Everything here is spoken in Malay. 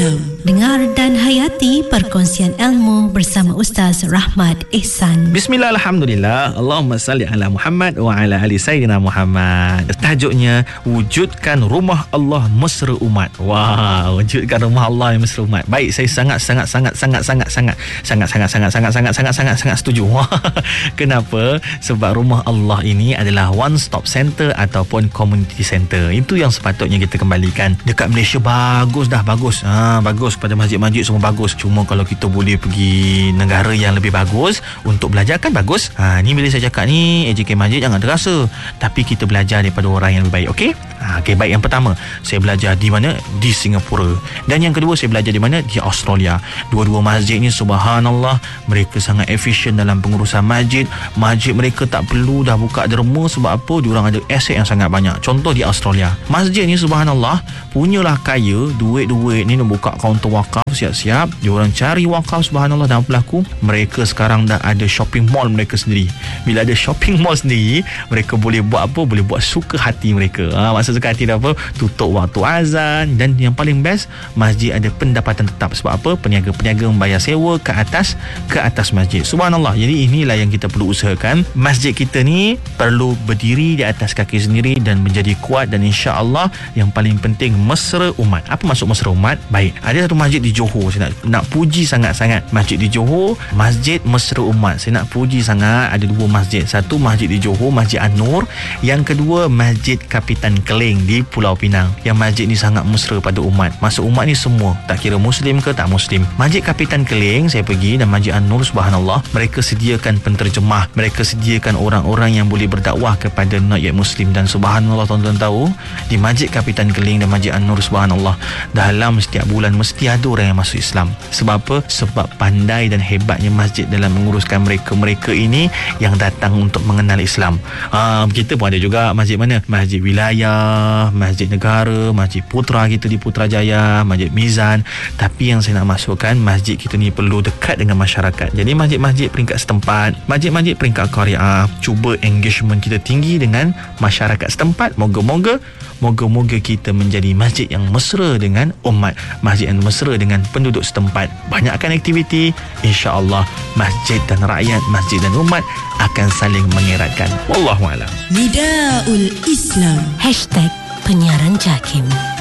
Islam. Dengar dan hayati perkongsian ilmu bersama Ustaz Rahmat Ehsan. Bismillah, alhamdulillah. Allahumma salli ala Muhammad wa ala ali sayyidina Muhammad. Tajuknya, wujudkan rumah Allah mesra umat. Wah, wujudkan rumah Allah yang mesra umat. Baik, saya sangat setuju. Kenapa? Sebab rumah Allah ini adalah one stop center ataupun community center. Itu yang sepatutnya kita kembalikan. Dekat Malaysia bagus dah, bagus pada masjid-masjid semua bagus. Cuma kalau kita boleh pergi negara yang lebih bagus untuk belajar kan bagus. Ni bila saya cakap ni AJK Masjid jangan terasa, tapi kita belajar daripada orang yang lebih baik. Okey? Okey, baik. Yang pertama, saya belajar di mana? Di Singapura. Dan yang kedua, saya belajar di mana? Di Australia. Dua-dua masjid ni subhanallah, mereka sangat efisien dalam pengurusan masjid. Masjid mereka tak perlu dah buka derma. Sebab apa? Diorang ada aset yang sangat banyak. Contoh di Australia, masjid ni subhanallah punyalah kaya, duit-duit ni nak buka kaunter wakaf siap-siap. Diorang cari wakaf subhanallah, dan berlaku mereka sekarang dah ada shopping mall mereka sendiri. Bila ada shopping mall sendiri, mereka boleh buat apa? Boleh buat suka hati mereka. Maksud suka hati dah apa? Tutup waktu azan. Dan yang paling best, masjid ada pendapatan tetap. Sebab apa? Peniaga-peniaga membayar sewa ke atas masjid. Subhanallah. Jadi inilah yang kita perlu usahakan. Masjid kita ni perlu berdiri di atas kaki sendiri dan menjadi kuat, dan insya-Allah yang paling penting mesra umat. Apa maksud mesra umat? Baik, ada satu masjid di Johor, saya nak puji sangat-sangat. Masjid di Johor, Masjid Mesra Umat. Saya nak puji sangat. Ada dua masjid. Satu masjid di Johor, Masjid An-Nur. Yang kedua, Masjid Kapitan Keling di Pulau Pinang. Yang masjid ni sangat mesra pada umat. Maksud umat ni semua, tak kira Muslim ke tak Muslim. Masjid Kapitan Keling saya pergi, dan Masjid An-Nur subhanallah, mereka sediakan penterjemah. Mereka sediakan orang-orang yang boleh berdakwah kepada not yet Muslim. Dan subhanallah, tuan-tuan tahu, di Masjid Kapitan Keling dan Masjid An-Nur subhanallah, dalam setiap bulan mesti ada orang yang masuk Islam. Sebab apa? Sebab pandai dan hebatnya masjid dalam menguruskan mereka ini yang datang untuk mengenal Islam. Kita pun ada juga masjid mana? Masjid Wilayah, Masjid Negara, Masjid Putra kita di Putrajaya, Masjid Mizan. Tapi yang saya nak masukkan, masjid kita ni perlu dekat dengan masyarakat. Jadi masjid-masjid peringkat setempat, masjid-masjid peringkat Qaryah, cuba engagement kita tinggi dengan masyarakat setempat. Moga-moga kita menjadi masjid yang mesra dengan umat, masjid yang mesra dengan penduduk setempat. Banyakkan aktiviti, insya-Allah masjid dan rakyat, masjid dan umat akan saling mengeratkan. Wallahualam. Nidaul Islam. #penyiaran JAKIM.